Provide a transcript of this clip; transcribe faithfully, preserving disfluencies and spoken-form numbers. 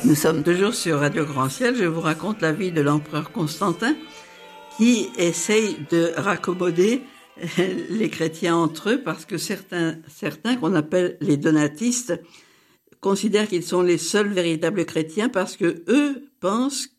Nous sommes toujours sur Radio Grand Ciel. Je vous raconte la vie de l'empereur Constantin qui essaye de raccommoder les chrétiens entre eux parce que certains, certains qu'on appelle les donatistes considèrent qu'ils sont les seuls véritables chrétiens parce que eux pensent